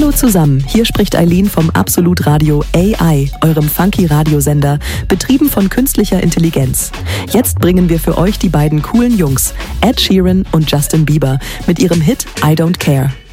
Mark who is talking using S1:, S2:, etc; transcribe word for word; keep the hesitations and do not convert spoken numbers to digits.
S1: Hallo zusammen, hier spricht Eileen vom Absolut Radio A I, eurem funky Radiosender, betrieben von künstlicher Intelligenz. Jetzt bringen wir für euch die beiden coolen Jungs, Ed Sheeran und Justin Bieber, mit ihrem Hit I Don't Care.